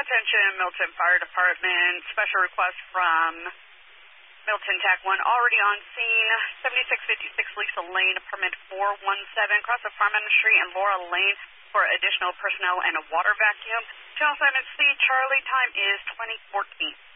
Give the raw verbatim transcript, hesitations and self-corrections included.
Attention, Milton Fire Department. Special request from Milton TAC one. Already on scene. seventy-six fifty-six Lisa Lane, permit four one seven. Cross of Farman Street and Laura Lane for additional personnel and a water vacuum. Channel seven C, Charlie, time is twenty fourteen.